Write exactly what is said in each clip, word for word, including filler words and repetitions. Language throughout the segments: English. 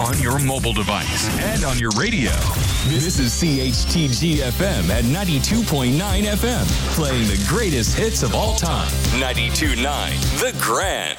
on your mobile device and on your radio. This is C H T G F M at ninety-two point nine F M, playing the greatest hits of all time. ninety-two point nine The Grand.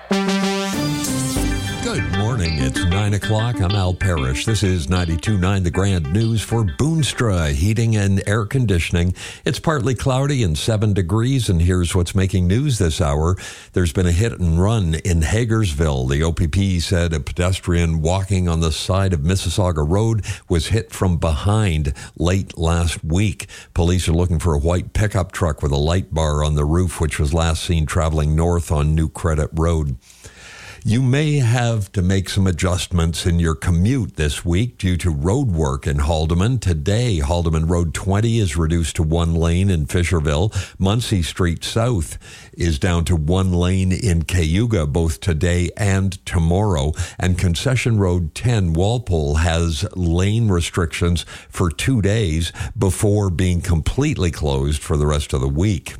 Good morning. It's nine o'clock. I'm Al Parrish. This is ninety-two point nine The Grand News for Boonstra Heating and Air Conditioning. It's partly cloudy and seven degrees, and here's what's making news this hour. There's been a hit and run in Hagersville. The O P P said a pedestrian walking on the side of Mississauga Road was hit from behind late last week. Police are looking for a white pickup truck with a light bar on the roof, which was last seen traveling north on New Credit Road. You may have to make some adjustments in your commute this week due to road work in Haldimand. Today, Haldimand Road twenty is reduced to one lane in Fisherville. Munsey Street South is down to one lane in Cayuga, both today and tomorrow. And Concession Road ten, Walpole, has lane restrictions for two days before being completely closed for the rest of the week.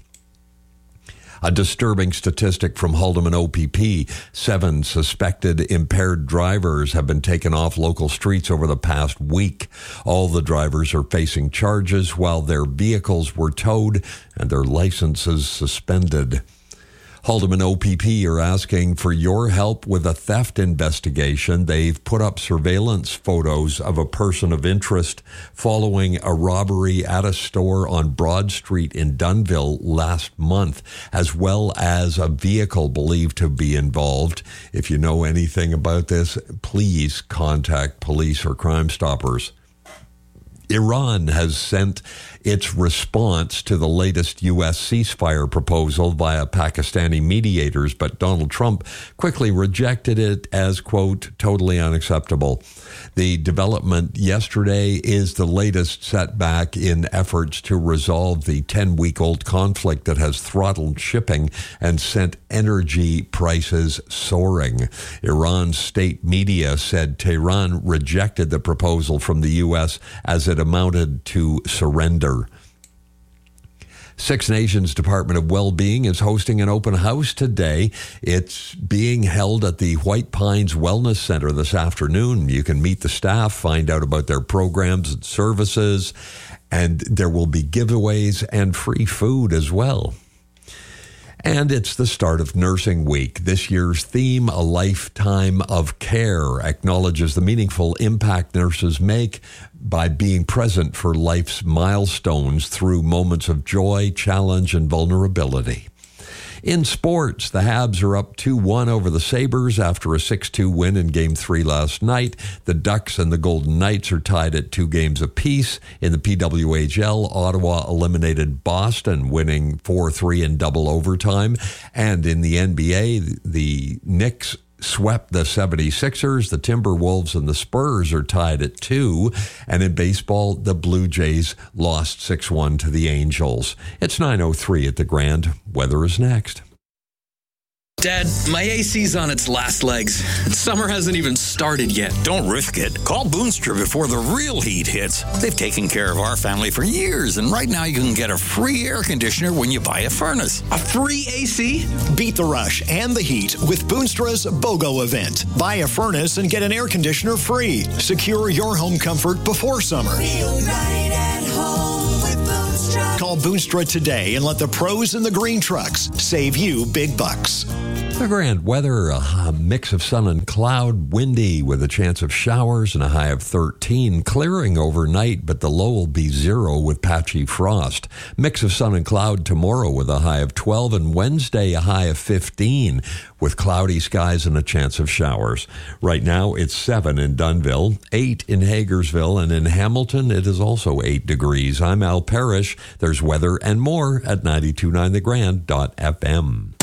A disturbing statistic from Haldimand O P P. Seven suspected impaired drivers have been taken off local streets over the past week. All the drivers are facing charges while their vehicles were towed and their licenses suspended. Haldimand O P P are asking for your help with a theft investigation. They've put up surveillance photos of a person of interest following a robbery at a store on Broad Street in Dunnville last month, as well as a vehicle believed to be involved. If you know anything about this, please contact police or Crime Stoppers. Iran has sent its response to the latest U S ceasefire proposal via Pakistani mediators, but Donald Trump quickly rejected it as, quote, totally unacceptable. The development yesterday is the latest setback in efforts to resolve the ten-week-old conflict that has throttled shipping and sent energy prices soaring. Iran's state media said Tehran rejected the proposal from the U S as it amounted to surrender. Six Nations Department of Wellbeing is hosting an open house today. It's being held at the White Pines Wellness Center this afternoon. You can meet the staff, find out about their programs and services, and there will be giveaways and free food as well. And it's the start of Nursing Week. This year's theme, A Lifetime of Care, acknowledges the meaningful impact nurses make by being present for life's milestones through moments of joy, challenge, and vulnerability. In sports, the Habs are up two one over the Sabres after a six two win in Game three last night. The Ducks and the Golden Knights are tied at two games apiece. In the P W H L, Ottawa eliminated Boston, winning four three in double overtime. And in the N B A, the Knicks swept the seventy-sixers. The Timberwolves and the Spurs are tied at two. And in baseball, the Blue Jays lost six one to the Angels. It's nine oh three at the Grand. Weather is next. Dad, my A C's on its last legs. Summer hasn't even started yet. Don't risk it. Call Boonstra before the real heat hits. They've taken care of our family for years, and right now you can get a free air conditioner when you buy a furnace. A free A C? Beat the rush and the heat with Boonstra's BOGO event. Buy a furnace and get an air conditioner free. Secure your home comfort before summer. Feel right at home with Boonstra. Call Boonstra today and let the pros in the green trucks save you big bucks. The Grand weather, a mix of sun and cloud, windy with a chance of showers and a high of thirteen. Clearing overnight, but the low will be zero with patchy frost. Mix of sun and cloud tomorrow with a high of twelve, and Wednesday a high of fifteen with cloudy skies and a chance of showers. Right now it's seven in Dunnville, eight in Hagersville, and in Hamilton it is also eight degrees. I'm Al Parrish. There's weather and more at ninety-two point nine the grand dot f m.